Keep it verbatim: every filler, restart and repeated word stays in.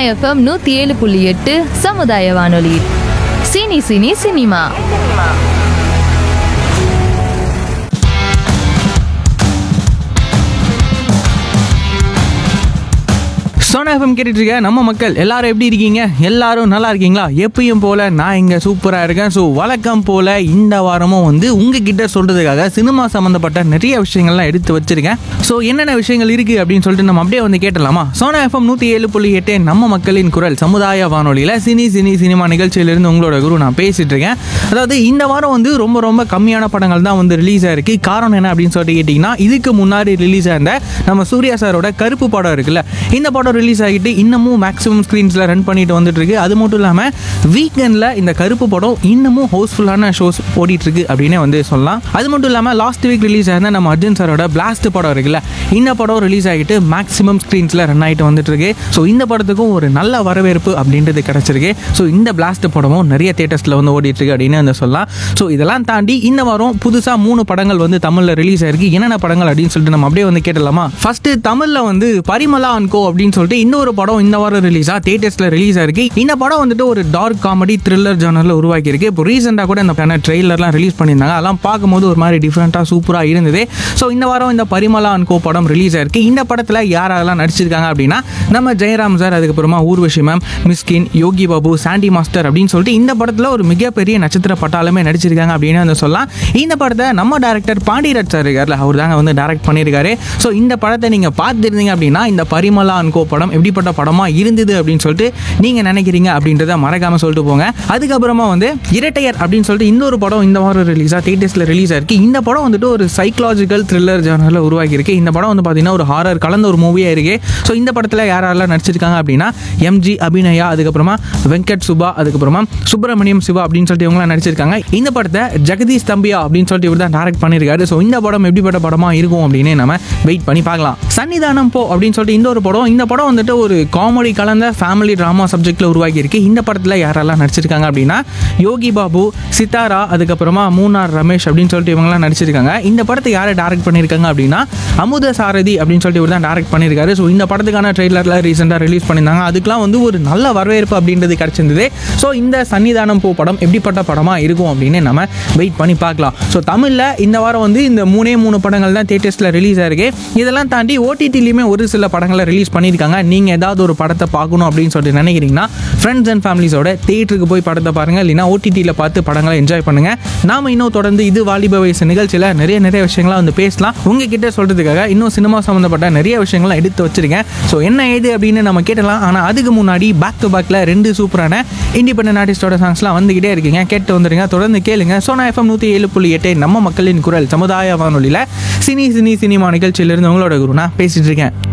FM நூற்றி ஏழு புள்ளி எட்டு சமுதாய வானொலி. Cine cine cinema. Sona FM கேட்டுட்டு இருக்க நம்ம மக்கள் எல்லாரும் எப்படி இருக்கீங்க? எல்லாரும் நல்லா இருக்கீங்களா? எப்பயும் போல நான் இங்கே சூப்பராக இருக்கேன். ஸோ வழக்கம் போல இந்த வாரமும் வந்து உங்ககிட்ட சொல்றதுக்காக சினிமா சம்மந்தப்பட்ட நிறைய விஷயங்கள்லாம் எடுத்து வச்சிருக்கேன். ஸோ என்னென்ன விஷயங்கள் இருக்கு அப்படின்னு சொல்லிட்டு நம்ம அப்படியே வந்து கேட்டலாமா? சோனா எஃப்எம் நூற்றி ஏழு புள்ளி எட்டு நம்ம மக்களின் குரல் சமுதாய வானொலியில் சினி சினி சினிமா நிகழ்ச்சியிலிருந்து உங்களோட குரு நான் பேசிட்டு இருக்கேன். அதாவது இந்த வாரம் வந்து ரொம்ப ரொம்ப கம்மியான படங்கள் தான் வந்து ரிலீஸ் ஆயிருக்கு. காரணம் என்ன அப்படின்னு சொல்லிட்டு கேட்டிங்கன்னா, இதுக்கு முன்னாடி ரிலீஸ் ஆயிருந்த நம்ம சூர்யா சாரோட கருப்பு படம் இருக்குல்ல, இந்த படம் ரிலீஸ் ஆகிட்டு இன்னமும் மேக்ஸிமம் ஸ்க்ரீன்ஸில் ரன் பண்ணிட்டு வந்துட்டு இருக்கு. அது மட்டும் இல்லாமல் வீக்கெண்டில் இந்த கருப்பு படம் இன்னமும் ஹவுஸ்ஃபுல்லான ஷோஸ் ஓடிட்டு இருக்கு அப்படின்னே வந்து சொல்லலாம். அது மட்டும் இல்லாமல் லாஸ்ட் வீக் ரிலீஸ் ஆயிருந்த நம்ம அர்ஜுன் சாரோட பிளாஸ்ட் படம் இருக்குல்ல, இந்த படம் ரிலீஸ் ஆகிட்டு மேக்ஸிமம் ஸ்க்ரீன்ஸில் ரன் ஆகிட்டு வந்துட்டு இருக்கு. ஸோ இந்த படத்துக்கும் ஒரு நல்ல வரவேற்பு அப்படின்றது கிடைச்சிருக்கு. ஸோ இந்த பிளாஸ்ட் படமும் நிறைய தேட்டர்ஸில் வந்து ஓடிட்டு இருக்கு அப்படின்னு வந்து சொல்லலாம். ஸோ இதெல்லாம் தாண்டி இந்த வாரம் புதுசாக மூணு படங்கள் வந்து தமிழில் ரிலீஸ் ஆயிருக்கு. என்னென்ன படங்கள் அப்படின்னு சொல்லிட்டு நம்ம அப்படியே வந்து கேட்டலாமா? ஃபர்ஸ்ட் தமிழில் வந்து பரிமளா அண்ட் கோ அப்படின்னு சொல்லிட்டு இன்னொரு படம் இந்த வாரம் ரிலீஸா தியேட்டர்ஸ்ல ரிலீஸ் ஆயிருக்கு. இந்த படம் வந்துட்டு ஒரு டார்க் காமெடி த்ரில்லர் ஜானர்ல உருவாக்கி இருக்கு. இப்போ ரீசெண்டா கூட இந்த ட்ரெய்லர்லாம் ரிலீஸ் பண்ணியிருந்தாங்க. அதெல்லாம் பார்க்கும்போது ஒரு மாதிரி டிஃப்ரெண்டா சூப்பரா இருந்தது. ஸோ இந்த வாரம் இந்த பரிமளா அண்ட் கோ படம் ரிலீஸ் ஆயிருக்கு. இந்த படத்தில் யாரெல்லாம் நடிச்சிருக்காங்க அப்படின்னா, நம்ம ஜெயராம் சார், அதுக்கப்புறமா ஊர்வஷி மேம், மிஸ்கின், யோகி பாபு, சாண்டி மாஸ்டர் அப்படின்னு சொல்லிட்டு இந்த படத்தில் ஒரு மிகப்பெரிய நட்சத்திர பட்டாளமே நடிச்சிருக்காங்க அப்படின்னு வந்து சொல்லலாம். இந்த படத்தை நம்ம டைரக்டர் பாண்டியராஜ் சார் இருக்கார்ல, அவர் தாங்க வந்து டைரக்ட் பண்ணியிருக்காரு. ஸோ இந்த படத்தை நீங்க பார்த்துருந்தீங்க அப்படின்னா இந்த பரிமளா அண்ட் கோ படம் எப்படிப்பட்ட படமா இருந்தது அப்படின்னு சொல்லிட்டு நீங்க நினைக்கிறீங்க அப்படின்றத மறக்காம சொல்லிட்டு போங்க. அதுக்கப்புறமா வந்து இரட்டையர் அப்படின்னு சொல்லிட்டு இன்னொரு படம் இந்த வாரம் ரிலீஸா தியேட்டர்ஸ்ல ரிலீஸ் ஆயிருக்கு. இந்த படம் வந்துட்டு ஒரு சைக்காலஜிக்கல் த்ரில்லர் ஜானர்ல உருவாக்கி இருக்கு. இந்த படம் வந்து பாத்தீங்கன்னா ஒரு ஹாரர் கலந்த ஒரு மூவியா இருக்கு. ஸோ இந்த படத்துல யாரெல்லாம் நடிச்சிருக்காங்க அப்படின்னா, எம்ஜி அபிநயா, அதுக்கப்புறமா வெங்கட் சுபா, அதுக்கப்புறமா சுப்பிரமணியம் சிவா அப்படின்னு சொல்லிட்டு இவங்களாம் நடிச்சிருக்காங்க. இந்த படத்தை ஜெகதீஷ் தம்பியா அப்படின்னு சொல்லிட்டு இவர் தான் டைரக்ட் பண்ணியிருக்காரு. ஸோ இந்த படம் எப்படிப்பட்ட படமா இருக்கும் அப்படின்னு நம்ம வெயிட் பண்ணி பார்க்கலாம். சன்னிதானம் போ அப்படின்னு சொல்லிட்டு இந்த ஒரு படம் இந்த படம் வந்துட்டு ஒரு காமெடி கலந்த ஃபேமிலி ட்ராமா சப்ஜெக்ட்ல உருவாக்கி இருக்கு. இந்த படத்தில் யாரெல்லாம் நடிச்சிருக்காங்க அப்படின்னா, யோகி பாபு, சித்தாரா, அதுக்கப்புறமா மூனார் ரமேஷ் அப்படின்னு சொல்லிட்டு இவங்கெல்லாம் நடிச்சிருக்காங்க. இந்த படத்தை யாரை டைரக்ட் பண்ணியிருக்காங்க அப்படின்னா, அமுத சாரதி அப்படின்னு சொல்லிட்டு இவர் தான் டைரக்ட் பண்ணியிருக்காரு. ஸோ இந்த படத்துக்கான ட்ரெய்லர்ல ரீசெண்டாக ரிலீஸ் பண்ணியிருந்தாங்க. அதுக்கெல்லாம் வந்து ஒரு நல்ல வரவேற்பு அப்படின்றது கிடைச்சிருந்தது. ஸோ இந்த சன்னிதானம் போ படம் எப்படிப்பட்ட படமா இருக்கும் அப்படின்னு நம்ம வெயிட் பண்ணி பார்க்கலாம். ஸோ தமிழில் இந்த வாரம் வந்து இந்த மூணே மூணு படங்கள் தான் தியேட்டர்ஸ்ல ரிலீஸ் ஆயிருக்கு. இதெல்லாம் தாண்டி ஓடிடிலையுமே ஒரு சில படங்களை ரிலீஸ் பண்ணியிருக்காங்க. நீங்க ஏதாவது ஒரு படத்தை பார்க்கணும் அப்படின்னு சொல்லிட்டு நினைக்கிறீங்கன்னா, ஃப்ரெண்ட்ஸ் அண்ட் ஃபேமிலிஸோட தியேட்டருக்கு போய் படத்தை பாருங்க, இல்லைனா ஓடிடியில் பார்த்து படங்களை என்ஜாய் பண்ணுங்க. நாம இன்னும் தொடர்ந்து இது வாலிப வயசு நிகழ்ச்சியில் நிறைய நிறைய விஷயங்களா வந்து பேசலாம். உங்ககிட்ட சொல்றதுக்காக இன்னும் சினிமா சம்பந்தப்பட்ட நிறைய விஷயங்களை எடுத்து வச்சிருக்கேன். ஸோ என்ன ஏது அப்படின்னு நம்ம கேட்டலாம். ஆனால் அதுக்கு முன்னாடி பேக் டு பேக்ல ரெண்டு சூப்பரான இண்டிபெண்டன்ட் ஆர்டிஸ்டோட சாங்ஸ்லாம் வந்துகிட்டே இருக்கீங்க. கேட்டு வந்துருங்க, தொடர்ந்து கேளுங்க. சோனா எஃப்எம் நூற்றி ஏழு புள்ளி எட்டு நம்ம மக்களின் குரல் சமுதாய வானொலியில் சினி சினி சினிமா நிகழ்ச்சியிலிருந்து உங்களோட குரு நான் பேசிட்டு இருக்கேன்.